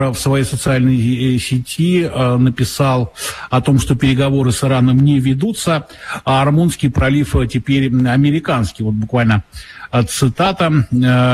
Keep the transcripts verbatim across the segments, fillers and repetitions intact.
в своей социальной сети написал о том, что переговоры с Ираном не ведутся, а Ормунский пролив теперь американский. Вот буквально цитата.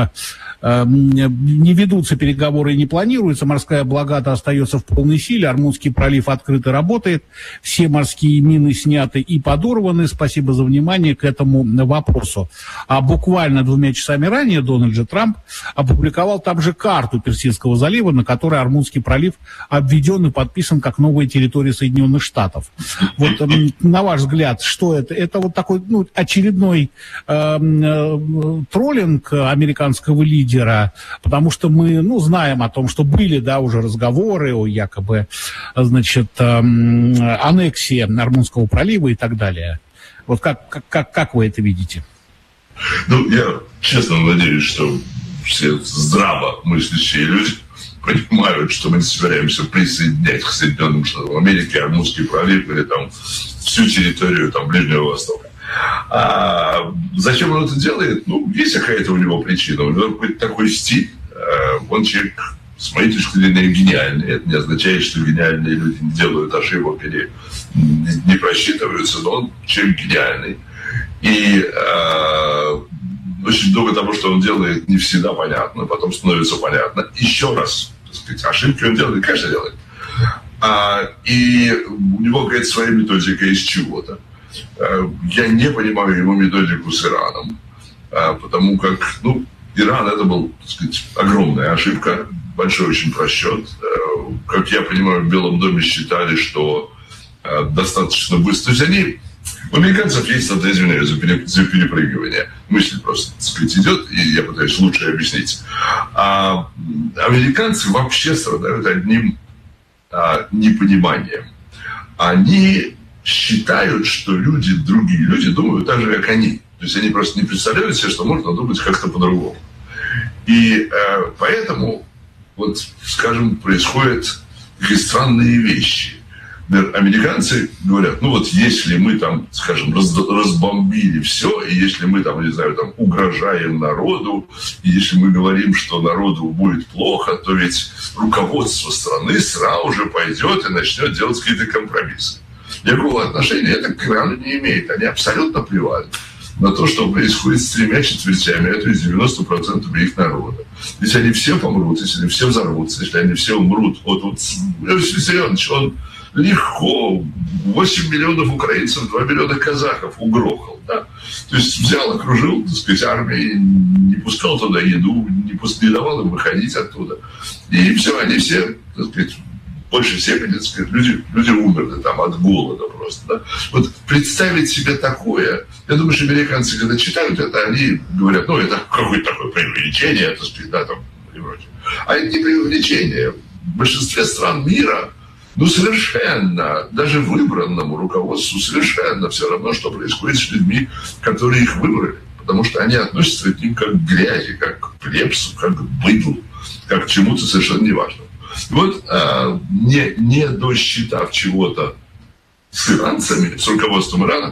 Не ведутся переговоры и не планируются, морская блокада остается в полной силе, Ормунский пролив открыто работает, все морские мины сняты и подорваны. Спасибо за внимание к этому вопросу. А буквально двумя часами ранее Дональд Дж. Трамп опубликовал там же карту Персидского залива, на которой Ормунский пролив обведен и подписан как новая территория Соединенных Штатов. Вот, на ваш взгляд, что это? Это вот такой, ну, очередной э, э, троллинг американского лидера, потому что мы, ну, знаем о том, что были, да, уже разговоры о якобы, значит, эм, аннексии Ормунского пролива и так далее. Вот как, как, как вы это видите? Ну, я честно надеюсь, что все здраво мыслящие люди понимают, что мы не собираемся присоединять к Соединенным Штатам Америки Ормунский пролив или там всю территорию там Ближнего Востока. А зачем он это делает? Ну, есть какая-то у него причина. У него какой-то такой стиль. Он человек, с моей точки зрения, гениальный. Это не означает, что гениальные люди не делают ошибок или не просчитываются, но он человек гениальный. И э, очень много того, что он делает, не всегда понятно, потом становится понятно. Еще раз, так сказать, ошибки он делает, конечно, делает. А, и у него какая-то своя методика из чего-то. Я не понимаю его методику с Ираном, потому как, ну, Иран это был, так сказать, огромная ошибка, большой очень просчет. Как я понимаю, в Белом доме считали, что достаточно быстро. То есть они, у американцев есть, это, извиняюсь, за перепрыгивание. Мысль просто, так сказать, идет, и я пытаюсь лучше объяснить. А американцы вообще страдают одним а, непониманием. Они считают, что люди, другие люди думают так же, как они. То есть они просто не представляют себе, что можно думать как-то по-другому. И э, поэтому, вот, скажем, происходят такие странные вещи. Американцы говорят, ну вот если мы там, скажем, раз, разбомбили все, и если мы там, не знаю, там угрожаем народу, и если мы говорим, что народу будет плохо, то ведь руководство страны сразу же пойдет и начнет делать какие-то компромиссы. Никакого отношения это к Ирану не имеет. Они абсолютно плевали на то, что происходит с тремя четвертями, это девяносто процентов их народа. Если они все помрут, если они все взорвутся, если они все умрут, вот, вот Иосиф Виссарионович, он легко восемь миллионов украинцев, два миллиона казахов угрохал, да? То есть взял, окружил, так сказать, армией, не пускал туда еду, не, пускал, не давал им выходить оттуда. И все, они все, так сказать, в большей степени, так сказать, люди, люди умерли там от голода просто. Да? Вот представить себе такое, я думаю, что американцы, когда читают это, они говорят, ну, это какое-то такое преувеличение, так сказать, да, там, и прочее. А это не преувеличение. В большинстве стран мира, ну, совершенно, даже выбранному руководству совершенно все равно, что происходит с людьми, которые их выбрали. Потому что они относятся к ним как к грязи, как к плебсу, как к быдлу, как к чему-то совершенно неважному. Вот, а, не, не досчитав чего-то с иранцами, с руководством Ирана,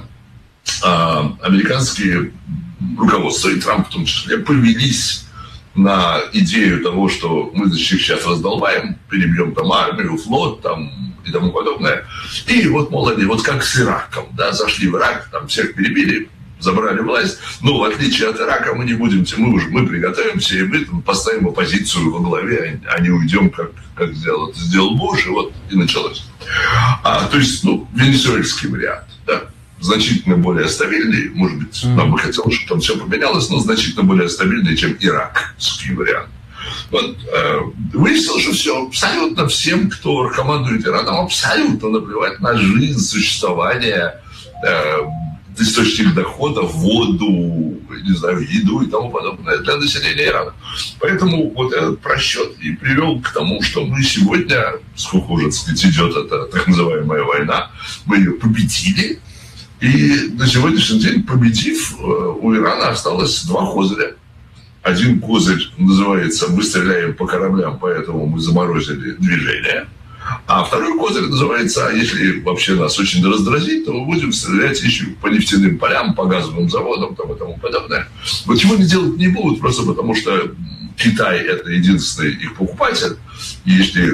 а, американские руководства, и Трамп в том числе, повелись на идею того, что мы, значит, их сейчас раздолбаем, перебьем там армию, флот там, и тому подобное. И вот, мол, они вот как с Ираком, да, зашли в Ирак, там всех перебили, забрали власть, но в отличие от Ирака мы не будем, мы уже мы приготовимся, и мы там поставим оппозицию во главе, а не уйдем, как, как сделал, это сделал Буш, и вот и началось. А, то есть, ну, венесуэльский вариант, да, значительно более стабильный, может быть, нам бы хотелось, чтобы там все поменялось, но значительно более стабильный, чем иракский вариант. Вот, э, выяснилось, что все, абсолютно всем, кто командует Ираном, абсолютно наплевать на жизнь, существование, э, источник дохода, воду, не знаю, еду и тому подобное для населения Ирана. Поэтому вот этот просчет и привел к тому, что мы сегодня, сколько уже, так сказать, идет эта так называемая война, мы ее победили, и на сегодняшний день, победив, у Ирана осталось два козыря. Один козырь называется «Мы стреляем по кораблям, поэтому мы заморозили движение». А второй козырь называется, а если вообще нас очень раздразит, то мы будем стрелять еще по нефтяным полям, по газовым заводам там, и тому подобное. Вот чего они делать не будут, просто потому что Китай – это единственный их покупатель, и если